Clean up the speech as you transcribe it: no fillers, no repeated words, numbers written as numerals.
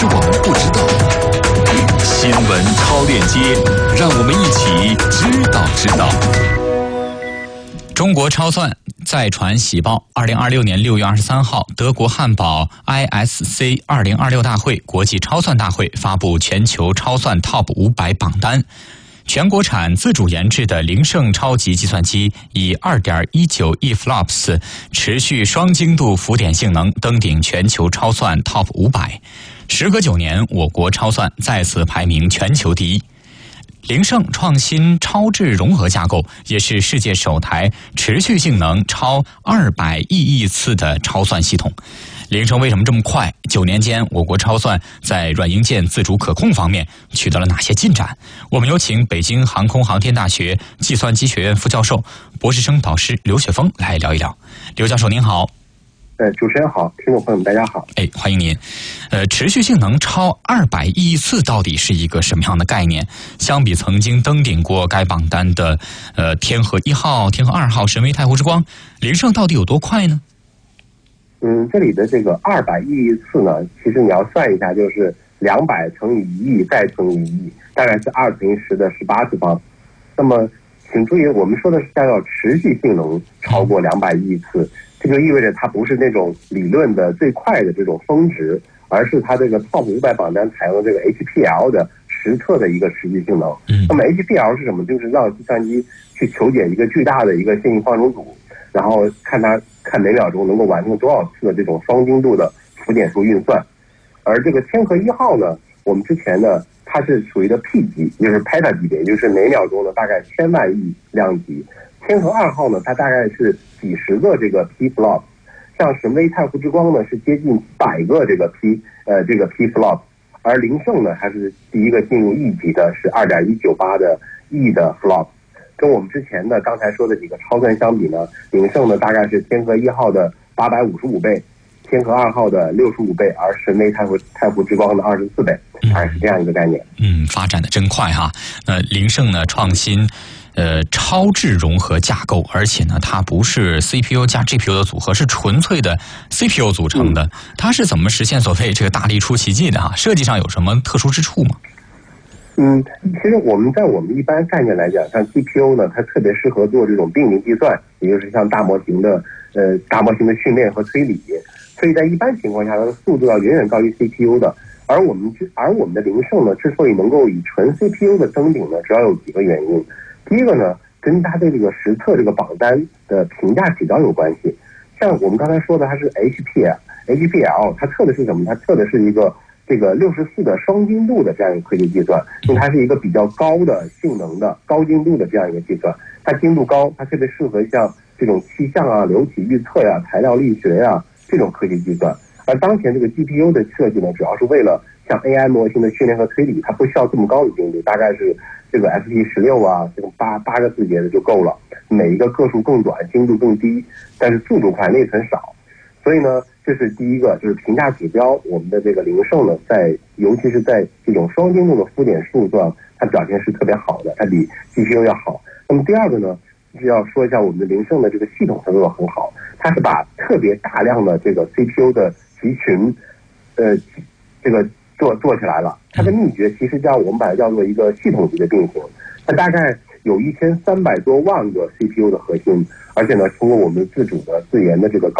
是我们不知道的。新闻超链接，让我们一起知道。 中国超算再传喜报，2026年6月23号，德国汉堡 ISC 2026大会国际超算大会发布全球超算 TOP 500榜单。全国产自主研制的灵盛超级计算机以 2.19 亿 flops 持续双精度浮点性能登顶全球超算 TOP 500。时隔9年，我国超算再次排名全球第一。灵盛创新超智融合架构也是世界首台持续性能超200亿次的超算系统。灵盛为什么这么快？9年间，我国超算在软硬件自主可控方面取得了哪些进展？我们有请北京航空航天大学计算机学院副教授、博士生导师刘雪峰来聊一聊。刘教授您好。 主持人好，听众朋友们大家好。 欢迎您。持续性能超200亿次到底是一个什么样的概念？相比曾经登顶过该榜单的天河1号、天河2号、神威太湖之光，灵盛到底有多快呢？ 这里的这个200亿次呢，其实你要算一下，就是200乘以1亿再乘以1亿，大概是2乘以10的18次方。那么请注意，我们说的是要持续性能超过200亿次。这就意味着它不是那种理论的最快的这种峰值，而是它这个 TOP 500榜单采用的这个 HPL 的实测的一个持续性能。那么 HPL 是什么？就是让计算机去求解一个巨大的一个线性方程组，然后看每秒钟能够完成多少次的这种双精度的浮点数运算。而这个天河1号呢，我们之前呢，它是属于的 P 级，就是 Peta 级别，就是每秒钟呢大概1000万亿量级。天河2号呢，它大概是几十个这个 P flop， 像神威太湖之光呢是接近100个这个 P flop， 而灵盛呢还是第一个进入亿级的，是 2.198 的亿的 flop。跟我们之前的刚才说的几个超算相比呢，灵盛呢大概是天河1号的855倍，天河2号的65倍，而神威太湖之光的24倍，大概是这样一个概念。 发展的真快哈。灵盛呢创新超智融合架构，而且呢它不是 CPU 加 GPU 的组合，是纯粹的 CPU 组成的。它是怎么实现所谓这个大力出奇迹的哈？设计上有什么特殊之处吗？ 其实我们一般概念来讲，像 GPU 呢，它特别适合做这种并行计算，也就是像大模型的训练和推理，所以在一般情况下，它的速度要远远高于 CPU 的。而我们的灵盛呢，之所以能够以纯 CPU 的登顶呢，主要有几个原因。第一个呢，跟它对这个实测这个榜单的评价指标有关系。像我们刚才说的，它是 HPL， 它测的是什么？它测的是一个这个64的双精度的这样一个科学计算，因为它是一个比较高的性能的高精度的这样一个计算。它精度高，它特别适合像这种气象啊、流体预测呀、材料力学呀这种科学计算。而当前这个 GPU 的设计呢，主要是为了像 AI 模型的训练和推理，它不需要这么高的精度，大概是这个 FP16啊，这种八个字节的就够了。每一个个数更短，精度更低，但是速度快，内存少。所以呢，这是第一个，就是评价指标。我们的这个灵盛呢，尤其是在这种双精度的浮点数上，它表现是特别好的，它比 GPU 要好。那么第二个呢，是要说一下我们的灵盛的这个系统它做得很好，它是把特别大量的这个 CPU 的集群，这个做起来了。它的秘诀其实我们把它叫做一个系统级的并行。它大概有1300多万个 CPU 的核心，而且呢，通过我们自主的自研的这个